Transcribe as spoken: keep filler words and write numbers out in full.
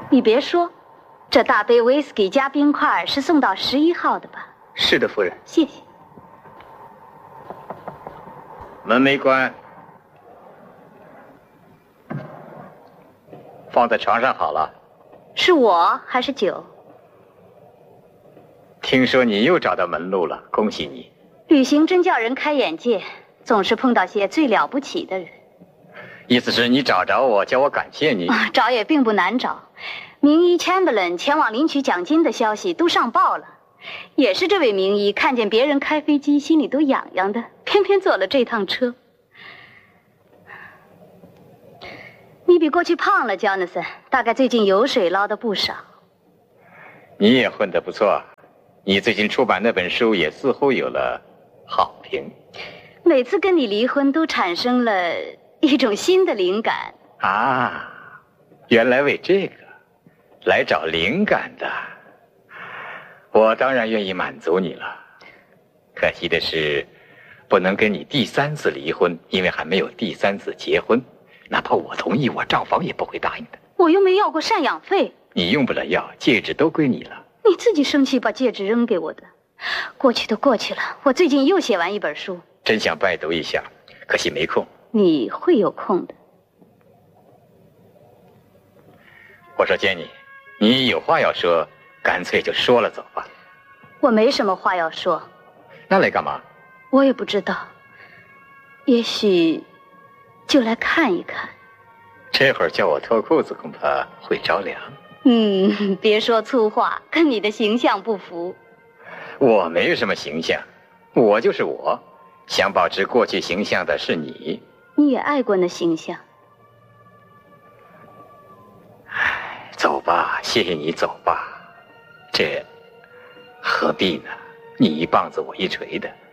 你别说，这大杯威士忌加冰块是送到十一号的吧？ 是的，夫人。 谢谢。 门没关，放在床上好了。 是我还是酒？ 听说你又找到门路了，恭喜你。 旅行真叫人开眼界，总是碰到些最了不起的人。 意思是你找着我，叫我感谢你。 啊，找也并不难找。名医 Chamberlain 前往领取奖金的消息都上报了，也是这位名医看见别人开飞机，心里都痒痒的，偏偏坐了这趟车。你比过去胖了 ，Jonathan， 大概最近油水捞得不少。 你也混得不错，你最近出版那本书也似乎有了好评。 每次跟你离婚，都产生了一种新的灵感啊！原来为这个来找灵感的，我当然愿意满足你了。可惜的是，不能跟你第三次离婚，因为还没有第三次结婚。哪怕我同意，我账房也不会答应的。 我又没要过赡养费。 你用不了要，戒指都归你了。 你自己生气把戒指扔给我的。过去都过去了，我最近又写完一本书， 真想拜读一下，可惜没空。 你会有空的。 我说Jenny，你有话要说，干脆就说了走吧。 我没什么话要说。 那来干嘛？ 我也不知道，也许就来看一看。 这会儿叫我脱裤子，恐怕会着凉。 嗯，别说粗话，跟你的形象不符。 我没有什么形象，我就是我。想保持过去形象的是你。 你也爱过那形象。 唉，走吧，谢谢你，走吧。这何必呢？你一棒子我一锤的。